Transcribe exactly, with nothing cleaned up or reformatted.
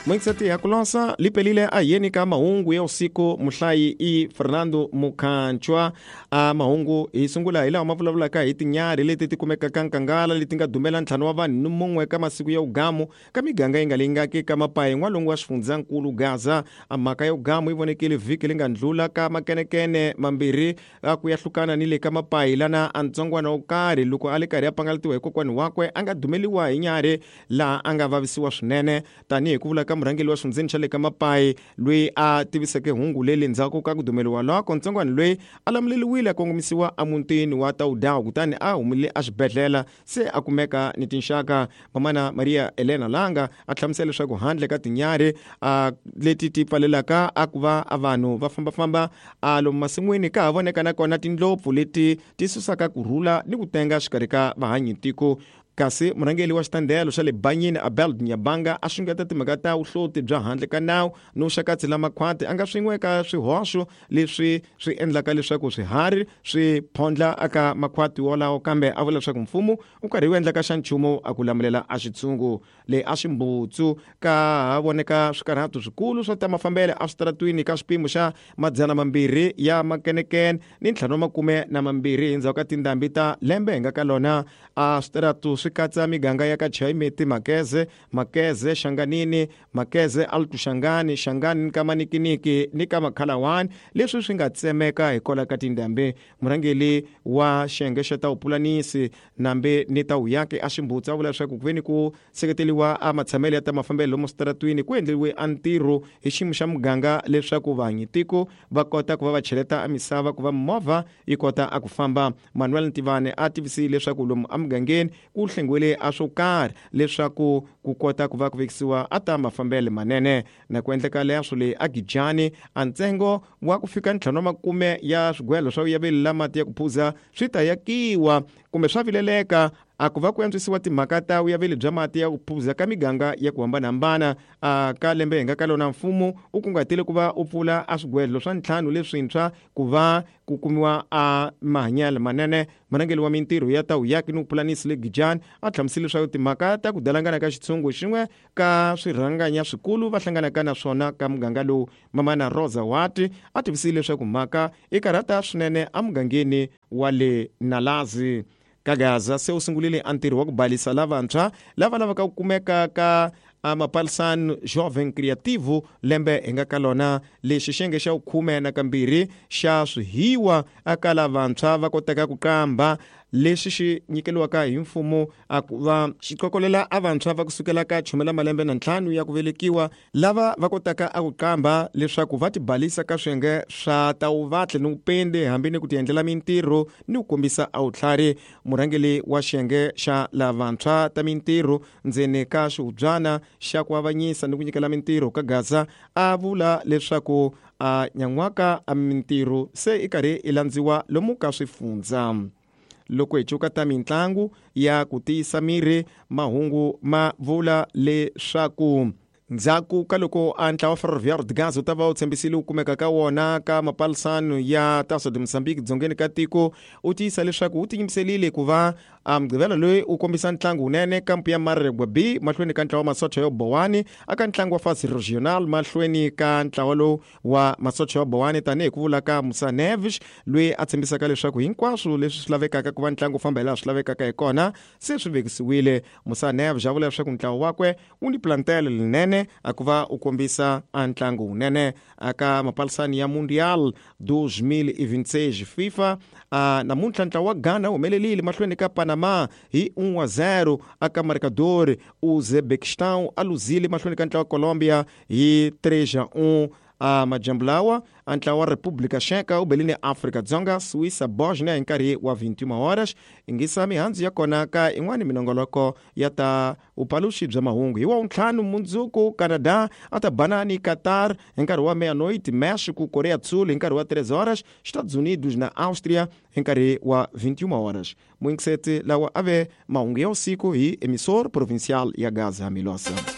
Mwingisati ya kulonsa lipelile a yeni ka mahungu ya usiku muhlayi i Fernando Mukhanchwa. A mahungu isungula ila mavulavula ka itinyari leti tikumeka kankangala leti nga dumela ntlhanu wa vanhu mungwe ka masiku ya ugamu ka miganga inga lingaki ka mapayi n'walungu wa xifundzhankulu Gaza. A mhaka ya ugamu ivonekile vhiki linga ndlula ka makenekene mambirhi ku ya hlukana ni le ka mapayi lana a ntsongwana wo karhi loko a le karhi a pangaletiwa hi kokwani wakwe a nga dumeliwa hi nyari laha a nga vavisiwa swinene tanihi ku vula ka murhangeli wa xifundheni xa le ka mapayi loyi a tiviseke hungu leli ndzhaku ka ku dumeliwa loko ntsongwana loyi a lamuleliwile a kongomisiwa amutini wa Taudau kutani a humile a xibedhlela se a kumeka ni tinxaka. Mamana Maria Elena Langa a hlamusela leswaku handle ka tinyari a leti ti pfalelaka a ku va a vanhu va fambafamba a lomu masin'wini ka ha voneka na kona tindlopfu leti ti susaka kurhula ni ku tenga xikarhi ka vahanyitiko. Kasi murhangeli wa xitandelo xa le Banyini Abel Nyabanga a xungeta timhaka ta uhloti bya handle ka nawu no xakatsi la makhwati a nga swin'we ka swihoxo leswi swi endlaka leswaku swiharhi swi phondla aka makhwati wolawo, kambe a vula leswaku mfumo u karhi wu endla ka xa nchumu a ku lamulela a xitshungu le a ximbutsu ka ha voneka swikarhatu swikulu swo ta mafambele a switaratwini ka swipimo xa madzana mambirhi ya makenekene ni ntlhanu wa makume na mambirhi hi ndzhaku ka tindhambi ta lembe hi nga ka lona. A switaratu swi katsa miganga ya ka Chaimeti, Makeze, Makeze, Shanganini, Makeze, Altu Shangani, Shangani ka Manikiniki ni ka Makhalawani leswi swi nga tsemeka hi kola ka tindhambi. Murhangeli wa xiyenge xa ta upulanisi nambe ni ta uyake a ximbutsu a vula leswaku ku veni ku seketeliwa a matshamelo ya ta mafambelo lomu switaratwini ku endliwe a ntirho hi xiyimo xa muganga leswaku vahanyitiko va kota ku va va cheleta a misava ku va movha yi kota a ku famba. Manuel Ntivane a tivisile leswaku lomu a mugangeni ku hlengwele a swo karhi leswaku ku kota ku va ku vekisiwa a ta mafambele manene na ku endleka leswo le a Gijani a ntsengo wa ku fika ntlhanu wa makume ya swigwelo swa uyaveli la mati ya ku phuza swi ta yakiwa kumbe swa vileleka a ku va ku antswisiwa timhaka ta uyaveli bya mati ya ku phuza ka miganga ya ku hambanahambana. A ka lembe hi nga ka lona mfumo u kunguhatile ku va u pfula a swigwelo swa ntlhanu leswintshwa ku va ku kumiwa a mahanyelo manene. Murhangeli wa mintirho ya ta uyaki ni upulanisi le Gijani a hlamusile leswaku timhaka ta ku dalangana ka xitshungu xin'we ka swirhanganya swikulu va hlanganaka na swona ka muganga lowu. Mamana Rosa Wati a tivisile leswaku mhaka i karhata swinene a mugangeni wa le Nalazi. Ka Gaza se u sungulile a ntirho wa ku balisa lavantshwa lava lavaka ku kumeka ka a mapalisano Jovem Criativo lembe hi nga ka lona. Lexi xiyenge xa ukhume na kambirhi xa swihiwa aka lavantshwa va kotaka ku qamba leswi xi nyikeliwaka hi mfumo a ku va xi qokolela a vantshwa va kusukela ka chumela malembe na ntlhanu ya ku velekiwa lava va kotaka a ku qamba leswaku va tibalisa ka swiyenge swa tawuvatle ni upende hambi ni ku tiendlela mintirho ni ku kombisa a vutlhari. Murhangeli wa xiyenge xa lavantshwa ta mintirho ndzeni ka xihubyana xa ku avanyisa ni ku nyikela mintirho ka Gaza a vula leswaku a nyan'waka a mintirho se i karhi i landziwa lomu ka swifundza. Loko hi cuka ta mitlangu ya ku tiyisa miri mahungu ma vula leswaku ndzhaku ka loko a ntlawa wa Ferroviário de Gaza wu ta va u tshembisile ku kumeka ka wona ka mapalisano ya Taça de Moçambique dzongeni ka tiko u tiyisa leswaku wu tinyimiserile ku va a mugqivela loyi u kombisa ntlangu unene kampu ya Maregwa B mahlweni ka ntlawa wa masocha yo Bowani aka ntlangu wa fase regional mahlweni ka ntlawa lowu wa masocha yo Bowani tanihi ku vula ka Musa Neves loyi a tshembisaka leswaku hinkwaswo leswi swi lavekaka ku va ntlangu wu famba hi laha swi lavekaka hi kona se swi vekisiwile. Musa Neves a vula leswaku ntlawa wakwe wu ni plantele linene a ku va u kombisa a ntlangu unene aka mapalisani ya Mundial dois mil e vinte e seis FIFA. Uh, namuntlha ntlawa wa Ghana humelelile mahlweni ka Panama hi one wa zero aka marcador. Uzbekistan a luzile mahlweni ka ntlawa wa Colombia hi três a um. A majambulawa a ntlawa wa República Checa u beline Afrika-Dzonga Suíça Bosnia hi nkarhi wa vinte e uma horas. Ingisa mihandzu ya kona ka in'wana minongoloko ya ta upaluxi bya mahungu hi wa ntlhanu mundzuku. Canada a ta bana ni Qatar hi nkarhi wa meia-noite. México Coreia do Sul hi nkarhi wa três horas. Estados Unidos na Áustria hi nkarhi wa vinte e uma horas. Muingiseti lawa ave mahungu ya usiku hi emissor provincial ya Gaza Milosa.